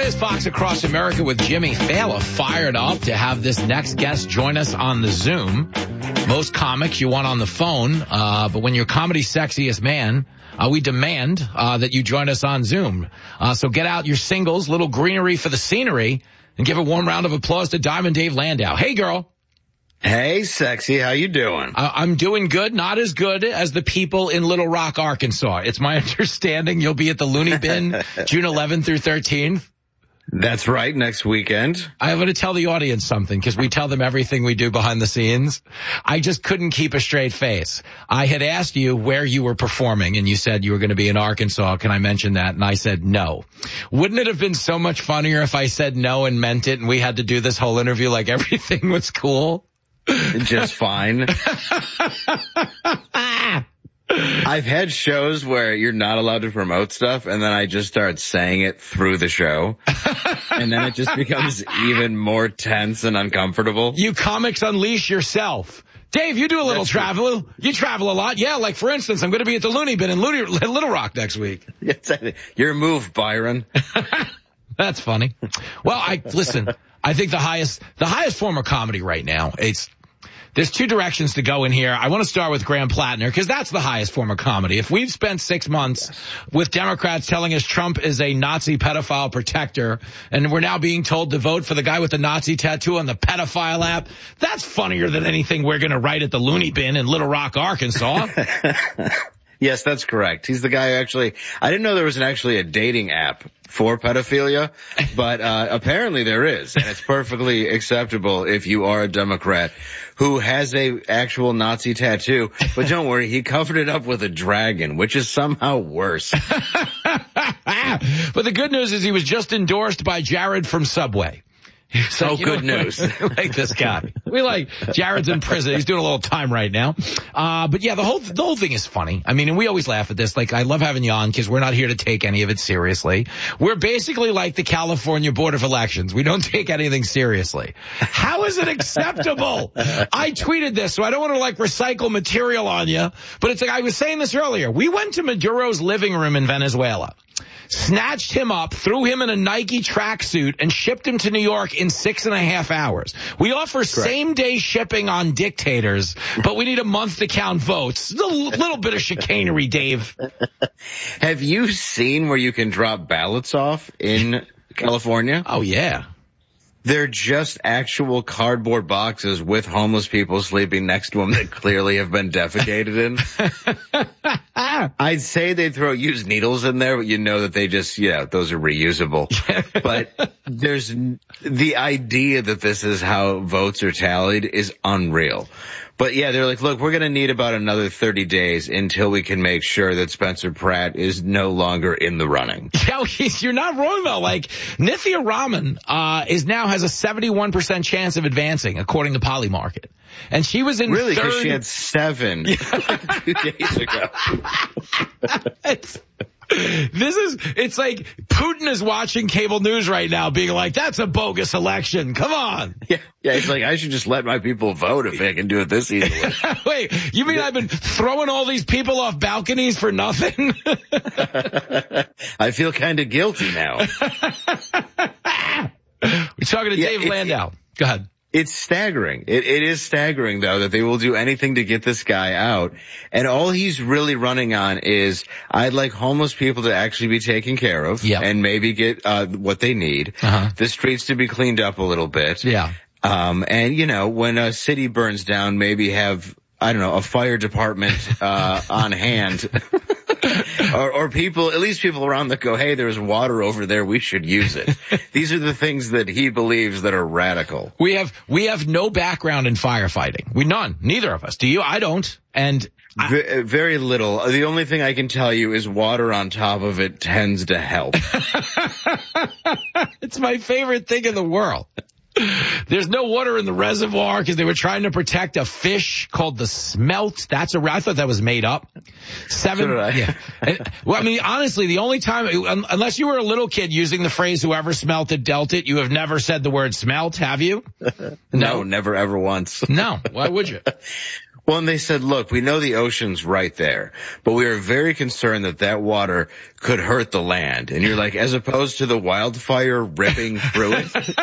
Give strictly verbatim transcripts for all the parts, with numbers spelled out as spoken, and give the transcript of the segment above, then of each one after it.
is Fox Across America with Jimmy Fallon, fired up to have this next guest join us on the Zoom. Most comics you want on the phone, uh, but when you're comedy's sexiest man, uh, we demand uh, that you join us on Zoom. Uh, so get out your singles, little greenery for the scenery, and give a warm round of applause to Diamond Dave Landau. Hey, girl. Hey, sexy. How you doing? Uh, I'm doing good. Not as good as the people in Little Rock, Arkansas. It's my understanding you'll be at the Looney Bin June eleventh through thirteenth. That's right, next weekend. I'm going to tell the audience something because we tell them everything we do behind the scenes. I just couldn't keep a straight face. I had asked you where you were performing, and you said you were going to be in Arkansas. Can I mention that? And I said no. Wouldn't it have been so much funnier if I said no and meant it, and we had to do this whole interview like everything was cool? Just fine. I've had shows where you're not allowed to promote stuff, and then I just start saying it through the show, and then it just becomes even more tense and uncomfortable. You comics unleash yourself. Dave, you do a little That's travel. True. You travel a lot. Yeah, like, for instance, I'm going to be at the Looney Bin in Little Rock next week. Your move, Byron. That's funny. Well, I listen, I think the highest the highest form of comedy right now, it's there's two directions to go in here. I want to start with Graham Plattner because that's the highest form of comedy. If we've spent six months yes. with Democrats telling us Trump is a Nazi pedophile protector, and we're now being told to vote for the guy with the Nazi tattoo on the pedophile app, that's funnier than anything we're going to write at the Looney Bin in Little Rock, Arkansas. Yes, that's correct. He's the guy who actually, I didn't know there was an, actually a dating app for pedophilia, but uh, apparently there is, and it's perfectly acceptable if you are a Democrat who has a actual Nazi tattoo. But don't worry, he covered it up with a dragon, which is somehow worse. But the good news is he was just endorsed by Jared from Subway. So, oh, good know, news. Like this guy. We like, Jared's in prison. He's doing a little time right now. Uh, but yeah, the whole, the whole thing is funny. I mean, and we always laugh at this. Like, I love having you on because we're not here to take any of it seriously. We're basically like the California Board of Elections. We don't take anything seriously. How is it acceptable? I tweeted this, so I don't want to like recycle material on you, but it's like, I was saying this earlier. We went to Maduro's living room in Venezuela, snatched him up, threw him in a Nike tracksuit, and shipped him to New York in six and a half hours. We offer Correct. Same-day shipping on dictators, but we need a month to count votes. A little bit of chicanery, Dave. Have you seen where you can drop ballots off in California? Oh, yeah. They're just actual cardboard boxes with homeless people sleeping next to them that clearly have been defecated in. I'd say they'd throw used needles in there, but you know that they just, yeah, those are reusable. But there's the idea that this is how votes are tallied is unreal. But yeah, they're like, look, we're going to need about another thirty days until we can make sure that Spencer Pratt is no longer in the running. Yeah, you're not wrong, though. Like, Nithya Raman uh, is now has a seventy-one percent chance of advancing, according to Polymarket. And she was in really, third. Really, because she had seven like two days ago. It's, this is, it's like Putin is watching cable news right now being like, that's a bogus election. Come on. Yeah, yeah. He's like, I should just let my people vote if they can do it this easily. Wait, you mean I've been throwing all these people off balconies for nothing? I feel kind of guilty now. We're talking to yeah, Dave it, Landau. Go ahead. It's staggering. It, it is staggering, though, that they will do anything to get this guy out. And all he's really running on is, I'd like homeless people to actually be taken care of yep. and maybe get uh what they need. Uh-huh. The streets to be cleaned up a little bit. Yeah. Um, and, you know, when a city burns down, maybe have, I don't know, a fire department uh on hand. Or, or people, at least people around that go, hey, there's water over there, we should use it. These are the things that he believes that are radical. We have, we have no background in firefighting. We none. Neither of us. Do you? I don't. And I, v- very little. The only thing I can tell you is water on top of it tends to help. It's my favorite thing in the world. There's no water in the reservoir because they were trying to protect a fish called the smelt. That's a, I thought that was made up. Seven. So did I. Yeah. Well, I mean, honestly, the only time, unless you were a little kid using the phrase "whoever smelt it dealt it," you have never said the word smelt, have you? No, no never ever once. No. Why would you? Well, and they said, look, we know the ocean's right there, but we are very concerned that that water could hurt the land. And you're like, as opposed to the wildfire ripping through it?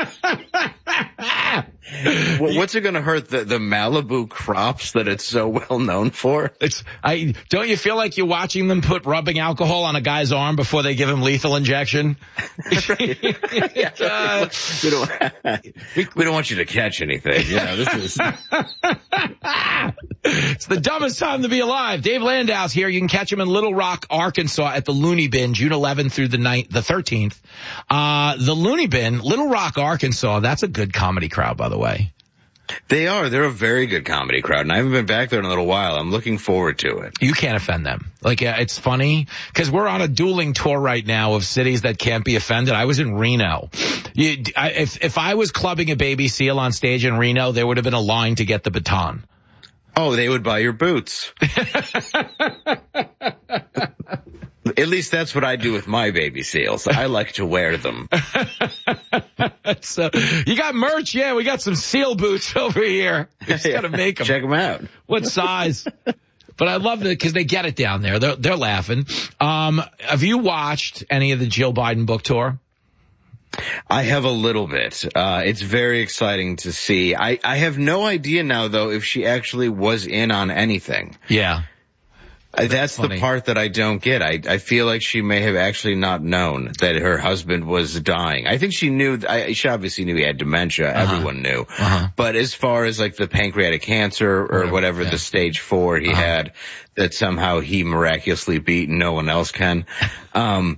Well, what's it going to hurt? The, the Malibu crops that it's so well known for? It's, I, don't you feel like you're watching them put rubbing alcohol on a guy's arm before they give him lethal injection? yeah, uh, we, don't, we, we don't want you to catch anything. You know, this is... It's the dumbest time to be alive. Dave Landau's here. You can catch him in Little Rock, Arkansas at the Looney Bin, June eleventh through the ninth, the thirteenth. Uh, the Looney Bin, Little Rock, Arkansas, that's a good comedy crowd, by the way. They are. They're a very good comedy crowd, and I haven't been back there in a little while. I'm looking forward to it. You can't offend them. Like, uh, it's funny, because we're on a dueling tour right now of cities that can't be offended. I was in Reno. You, I, if, if I was clubbing a baby seal on stage in Reno, there would have been a line to get the baton. Oh, they would buy your boots. At least that's what I do with my baby seals. I like to wear them. So, you got merch? Yeah, we got some seal boots over here. We just got to make them. Check them out. What size? But I love it because they get it down there. They're, they're laughing. Um, have you watched any of the Jill Biden book tour? I have a little bit. Uh, it's very exciting to see. I, I have no idea now, though, if she actually was in on anything. Yeah. That's, That's the part that I don't get. I, I feel like she may have actually not known that her husband was dying. I think she knew, I, she obviously knew he had dementia. Uh-huh. Everyone knew. Uh-huh. But as far as like the pancreatic cancer or whatever, whatever yeah. the stage four he uh-huh. had, that somehow he miraculously beat and no one else can, um,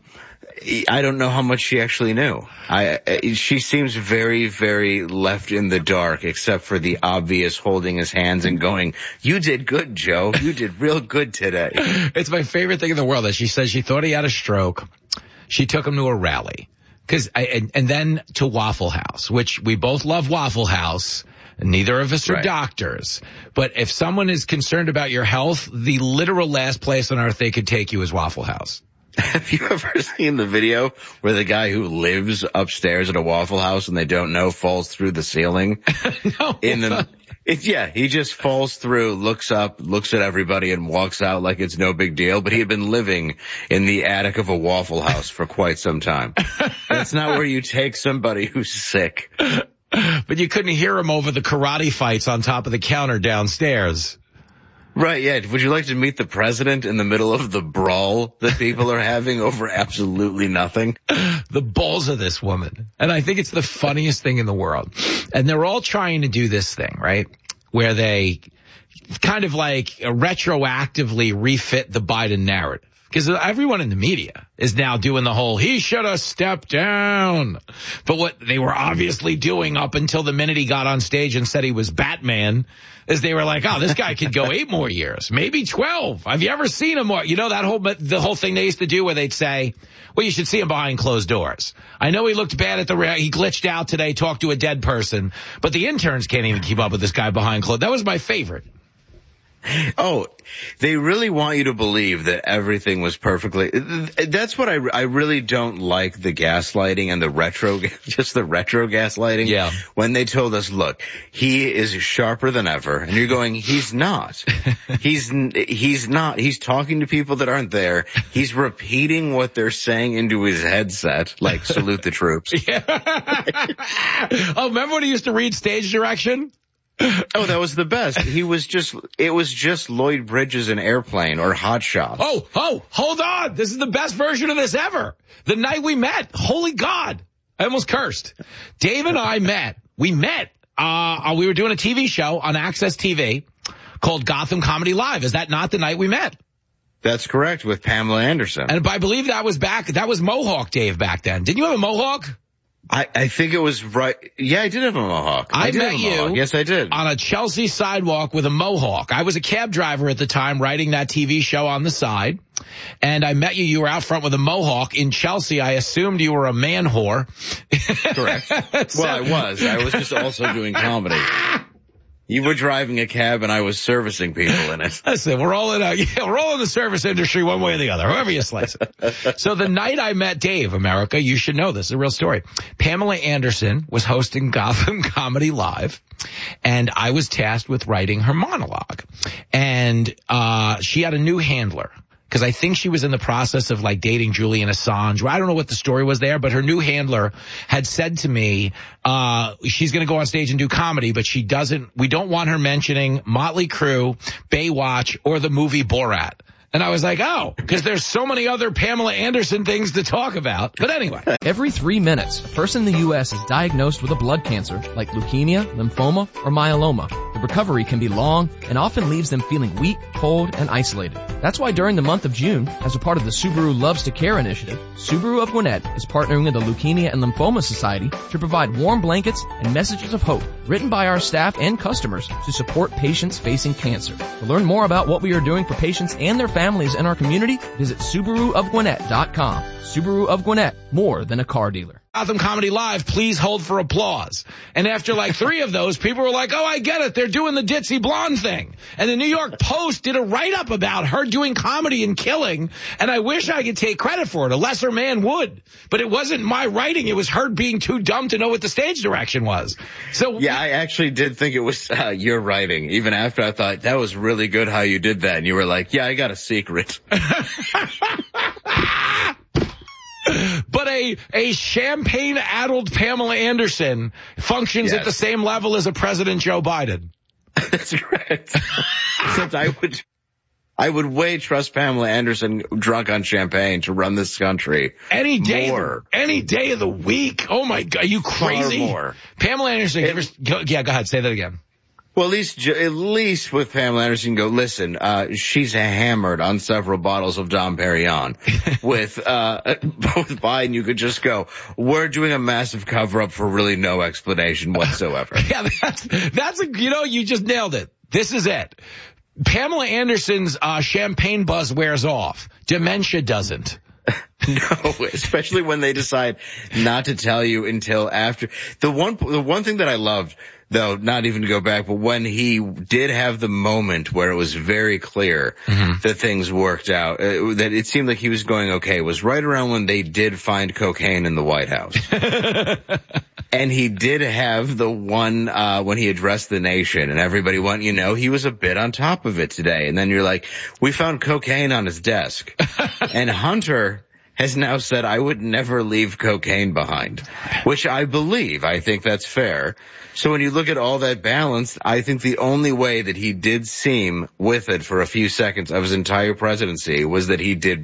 I don't know how much she actually knew. I, she seems very, very left in the dark, except for the obvious holding his hands and going, you did good, Joe. You did real good today. It's my favorite thing in the world that she says she thought he had a stroke. She took him to a rally. Cause I, and, and then to Waffle House, which we both love Waffle House. Neither of us are right. doctors. But if someone is concerned about your health, the literal last place on earth they could take you is Waffle House. Have you ever seen the video where the guy who lives upstairs at a Waffle House and they don't know falls through the ceiling? No. In the, it, yeah, he just falls through, looks up, looks at everybody and walks out like it's no big deal. But he had been living in the attic of a Waffle House for quite some time. That's not where you take somebody who's sick. But you couldn't hear him over the karate fights on top of the counter downstairs. Right, yeah. Would you like to meet the president in the middle of the brawl that people are having over absolutely nothing? The balls of this woman. And I think it's the funniest thing in the world. And they're all trying to do this thing, right? Where they kind of like retroactively refit the Biden narrative. Because everyone in the media is now doing the whole, he should have stepped down. But what they were obviously doing up until the minute he got on stage and said he was Batman is they were like, oh, this guy could go eight more years, maybe twelve. Have you ever seen him? You know, that whole, the whole thing they used to do where they'd say, well, you should see him behind closed doors. I know he looked bad at the, he glitched out today, talked to a dead person, but the interns can't even keep up with this guy behind closed. That was my favorite. Oh, they really want you to believe that everything was perfectly. That's what I, I really don't like, the gaslighting and the retro, just the retro gaslighting. Yeah. When they told us, look, he is sharper than ever. And you're going, he's not. he's, he's not. He's talking to people that aren't there. He's repeating what they're saying into his headset, like salute the troops. Yeah. Oh, remember when he used to read stage direction? Oh, that was the best. He was just, it was just Lloyd Bridges in Airplane or Hot Shots. Oh, oh, hold on. This is the best version of this ever. The night we met. Holy God. I almost cursed. Dave and I met. We met. Uh, we were doing a T V show on Access T V called Gotham Comedy Live. Is that not the night we met? That's correct, with Pamela Anderson. And I believe that was back, that was Mohawk Dave back then. Didn't you have a Mohawk? I, I think it was right. Yeah, I did have a Mohawk. I, I did met have a you. Mohawk. Yes, I did. On a Chelsea sidewalk with a Mohawk. I was a cab driver at the time writing that T V show on the side. And I met you. You were out front with a Mohawk in Chelsea. I assumed you were a man whore. Correct. So, well, I was. I was just also doing comedy. You were driving a cab and I was servicing people in it. Listen, we're all in a, yeah, we're all in the service industry one way or the other, however you slice it. So the night I met Dave, America, you should know this, it's a real story. Pamela Anderson was hosting Gotham Comedy Live, and I was tasked with writing her monologue. And, uh, she had a new handler. Because I think she was in the process of like dating Julian Assange. I don't know what the story was there, but her new handler had said to me, uh, she's going to go on stage and do comedy, but she doesn't, we don't want her mentioning Motley Crue, Baywatch, or the movie Borat. And I was like, oh, because there's so many other Pamela Anderson things to talk about. But anyway. Every three minutes, a person in the U S is diagnosed with a blood cancer like leukemia, lymphoma, or myeloma. The recovery can be long and often leaves them feeling weak, cold, and isolated. That's why during the month of June, as a part of the Subaru Loves to Care initiative, Subaru of Gwinnett is partnering with the Leukemia and Lymphoma Society to provide warm blankets and messages of hope written by our staff and customers to support patients facing cancer. To learn more about what we are doing for patients and their families in our community, visit Subaru of Gwinnett dot com. Subaru of Gwinnett, more than a car dealer. Gotham Comedy Live, please hold for applause. And after like three of those, people were like, oh, I get it. They're doing the ditzy blonde thing. And the New York Post did a write-up about her doing comedy and killing. And I wish I could take credit for it. A lesser man would. But it wasn't my writing. It was her being too dumb to know what the stage direction was. So yeah, I actually did think it was uh, your writing. Even after I thought, that was really good how you did that. And you were like, yeah, I got a secret. But a, a champagne-addled Pamela Anderson functions yes. at the same level as a President Joe Biden. That's correct. Except I would, I would way trust Pamela Anderson drunk on champagne to run this country. Any day, more. Of the, any day of the week. Oh my God, are you crazy? Far more. Pamela Anderson, It, ever, go, yeah, go ahead, say that again. Well, at least, at least with Pamela Anderson, you can go, listen, uh, she's hammered on several bottles of Dom Perignon. with, uh, with Biden, you could just go, we're doing a massive cover up for really no explanation whatsoever. Yeah, that's, that's a, you know, you just nailed it. This is it. Pamela Anderson's, uh, champagne buzz wears off. Dementia doesn't. No, especially when they decide not to tell you until after. The one, the one thing that I loved, though, not even to go back, but when he did have the moment where it was very clear mm-hmm. that things worked out, uh, that it seemed like he was going okay, was right around when they did find cocaine in the White House. And he did have the one, uh, when he addressed the nation and everybody went, you know, he was a bit on top of it today. And then you're like, we found cocaine on his desk. And Hunter has now said, I would never leave cocaine behind, which I believe. I think that's fair. So when you look at all that balance, I think the only way that he did seem with it for a few seconds of his entire presidency was that he did